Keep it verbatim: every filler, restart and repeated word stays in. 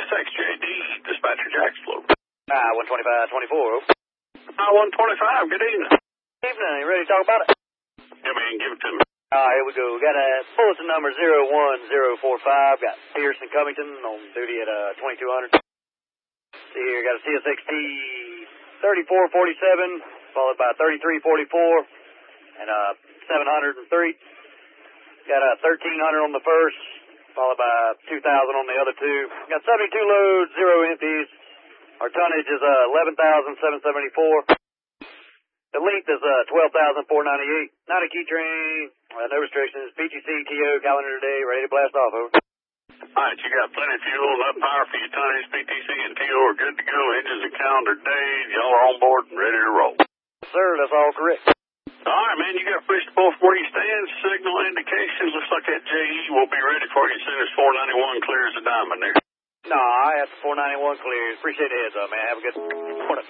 X J D, Dispatcher Jack's floor. Ah, one twenty-five twenty-four. Ah, one twenty-five, good evening. Evening, you ready to talk about it? Yeah, man, give it to me. Ah, here we go. We got a bulletin number zero one zero four five. Got Pearson Covington on duty at uh, twenty-two hundred. See here, got a C S X T thirty-four forty-seven, followed by thirty-three forty-four, and uh, seven hundred three. Got a thirteen hundred on the first, followed by two thousand on the other two. Got seventy-two loads, zero empties. Our tonnage is uh, eleven thousand seven hundred seventy-four. The length is uh, twelve thousand four hundred ninety-eight. Not a key train, uh, no restrictions. P G C, T O, calendar today, ready to blast off, over. All right, you got plenty of fuel, enough power for your tonnage. P T C and T O are good to go. Engines and calendar days. Y'all are on board and ready to roll. Sir, that's all correct. All right, man, you got push to both where you stand. Signal indications. Looks like that J E will be ready for you as soon as four ninety-one clears the diamond there. No, I have four ninety-one clear. Appreciate the heads up, man. Have a good morning.